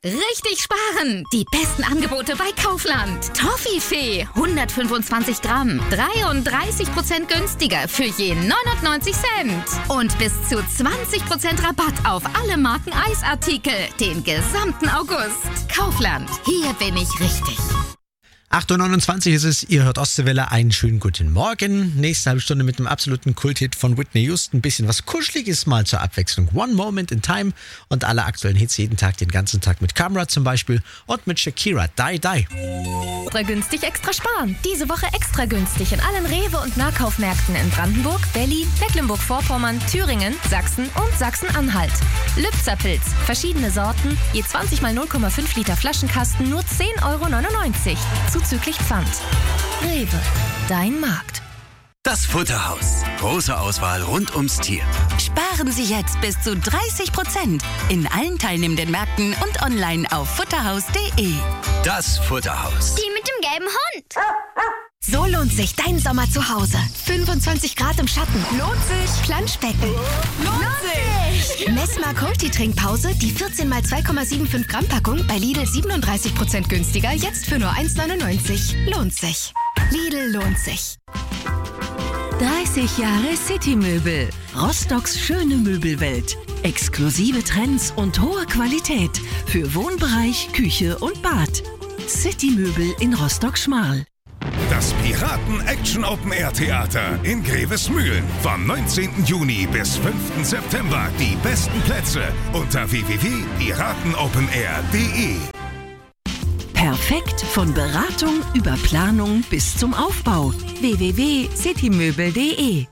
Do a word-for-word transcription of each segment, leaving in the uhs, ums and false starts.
Richtig sparen! Die besten Angebote bei Kaufland. Toffifee, hundertfünfundzwanzig Gramm, dreiunddreißig Prozent günstiger für je neunundneunzig Cent. Und bis zu zwanzig Prozent Rabatt auf alle Marken Eisartikel den gesamten August. Kaufland, hier bin ich richtig. acht Uhr neunundzwanzig ist es, ihr hört Ostseewelle, einen schönen guten Morgen. Nächste halbe Stunde mit einem absoluten Kulthit von Whitney Houston. Ein bisschen was Kuscheliges mal zur Abwechslung. One Moment in Time und alle aktuellen Hits jeden Tag, den ganzen Tag mit Camera zum Beispiel und mit Shakira, Die Die. Extra günstig, extra sparen. Diese Woche extra günstig in allen Rewe- und Nahkaufmärkten in Brandenburg, Berlin, Mecklenburg-Vorpommern, Thüringen, Sachsen und Sachsen-Anhalt. Lübzerpilz, verschiedene Sorten, je zwanzig mal null Komma fünf Liter Flaschenkasten, nur zehn Euro neunundneunzig. Zuzüglich Pfand. Rewe, dein Markt. Das Futterhaus. Große Auswahl rund ums Tier. Sparen Sie jetzt bis zu dreißig Prozent in allen teilnehmenden Märkten und online auf futterhaus punkt de. Das Futterhaus. Die mit dem gelben Hund. So lohnt sich dein Sommer zu Hause. fünfundzwanzig Grad im Schatten. Lohnt sich. Planschbecken. Lohnt sich. Messmark Multi-Trinkpause, die vierzehn mal zwei Komma fünfundsiebzig Gramm Packung bei Lidl siebenunddreißig Prozent günstiger, jetzt für nur eins neunundneunzig. Lohnt sich. Lidl lohnt sich. dreißig Jahre City-Möbel. Rostocks schöne Möbelwelt. Exklusive Trends und hohe Qualität für Wohnbereich, Küche und Bad. City-Möbel in Rostock-Schmarl. Das Piraten-Action-Open-Air-Theater in Grevesmühlen. Vom neunzehnten Juni bis fünften September. Die besten Plätze unter w w w punkt piratenopenair punkt de. Perfekt von Beratung über Planung bis zum Aufbau. w w w punkt citymöbel punkt de.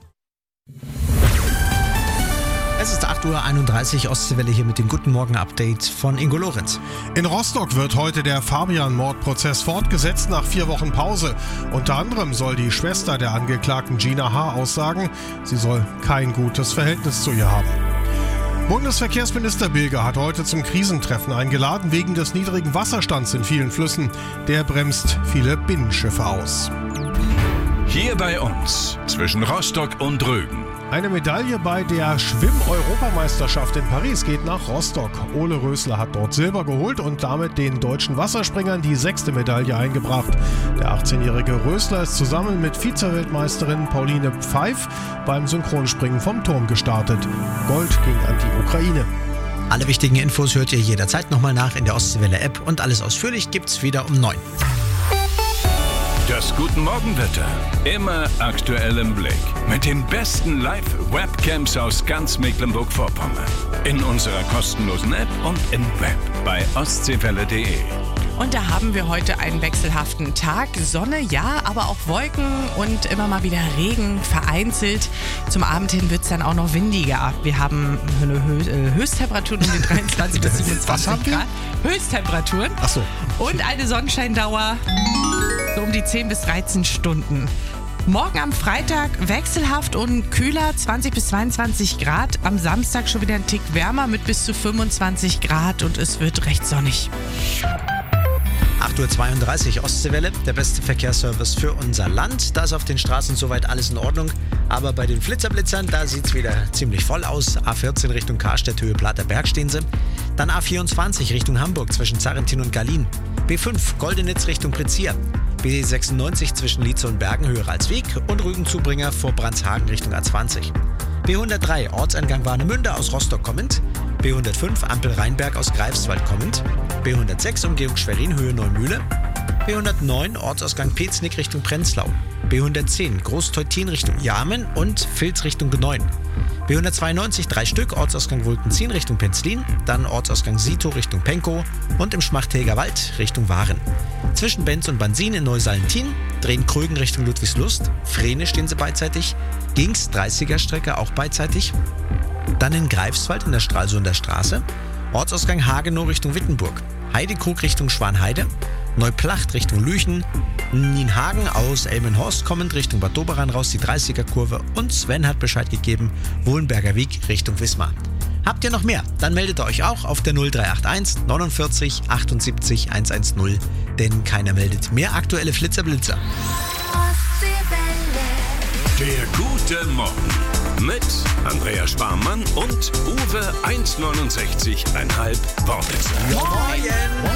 Es ist acht Uhr einunddreißig, Ostseewelle hier mit dem Guten Morgen-Update von Ingo Lorenz. In Rostock wird heute der Fabian-Mordprozess fortgesetzt nach vier Wochen Pause. Unter anderem soll die Schwester der Angeklagten Gina H. aussagen, sie soll kein gutes Verhältnis zu ihr haben. Bundesverkehrsminister Bilger hat heute zum Krisentreffen eingeladen, wegen des niedrigen Wasserstands in vielen Flüssen. Der bremst viele Binnenschiffe aus. Hier bei uns, zwischen Rostock und Rügen. Eine Medaille bei der Schwimm-Europameisterschaft in Paris geht nach Rostock. Ole Rösler hat dort Silber geholt und damit den deutschen Wasserspringern die sechste Medaille eingebracht. Der achtzehnjährige Rösler ist zusammen mit Vize-Weltmeisterin Pauline Pfeif beim Synchronspringen vom Turm gestartet. Gold ging an die Ukraine. Alle wichtigen Infos hört ihr jederzeit nochmal nach in der Ostseewelle-App und alles ausführlich gibt's wieder um neun. Das Guten Morgenwetter. Immer aktuell im Blick. Mit den besten Live-Webcams aus ganz Mecklenburg-Vorpommern. In unserer kostenlosen App und im Web bei ostseewelle punkt de. Und da haben wir heute einen wechselhaften Tag. Sonne, ja, aber auch Wolken und immer mal wieder Regen vereinzelt. Zum Abend hin wird es dann auch noch windiger. Wir haben eine Hö- Höchsttemperaturen um die dreiundzwanzig bis siebenundzwanzig Grad. Höchsttemperaturen. Ach so. Und eine Sonnenscheindauer so um die zehn bis dreizehn Stunden. Morgen am Freitag wechselhaft und kühler, zwanzig bis zweiundzwanzig Grad. Am Samstag schon wieder ein Tick wärmer mit bis zu fünfundzwanzig Grad und es wird recht sonnig. acht Uhr zweiunddreißig, Ostseewelle, der beste Verkehrsservice für unser Land. Da ist auf den Straßen soweit alles in Ordnung. Aber bei den Flitzerblitzern, da sieht es wieder ziemlich voll aus. A vierzehn Richtung Karstedt, Höhe Platerberg stehen sie. Dann A vierundzwanzig Richtung Hamburg zwischen Zarrentin und Gallien. B fünf Goldenitz Richtung Prizier. B sechsundneunzig zwischen Lietze und Bergen, Höhe Ralswiek. Und Rügenzubringer vor Brandshagen Richtung A zwanzig. B hundertdrei Ortsangang Warnemünde aus Rostock kommend. B hundertfünf Ampel Rheinberg aus Greifswald kommend. B hundertsechs Umgehung Schwerin, Höhe Neumühle. B hundertneun Ortsausgang Peznick Richtung Prenzlau. B hundertzehn Großteutin Richtung Jarmen und Vilz Richtung Geneuen. B hundertzweiundneunzig drei Stück Ortsausgang Wulkenzien Richtung Penzlin, dann Ortsausgang Sito Richtung Penkow und im Schmachthäger Wald Richtung Waren. Zwischen Benz und Bansin in Neusallentin, drehen Krögen Richtung Ludwigslust, Vrene stehen sie beidseitig, Gings dreißiger Strecke auch beidseitig. Dann in Greifswald in der Stralsunder Straße, Ortsausgang Hagenow Richtung Wittenburg, Heidekrug Richtung Schwanheide, Neuplacht Richtung Lüchen, Nienhagen aus Elmenhorst kommend Richtung Bad Doberan raus die dreißiger Kurve und Sven hat Bescheid gegeben, Wohlenberger Weg Richtung Wismar. Habt ihr noch mehr? Dann meldet ihr euch auch auf der null drei acht eins neunundvierzig achtundsiebzig hundertzehn, denn keiner meldet mehr aktuelle Flitzerblitzer. Der gute Morgen mit Andrea Sparmann und Uwe eins neunundsechzig Komma fünf Wortwitzer.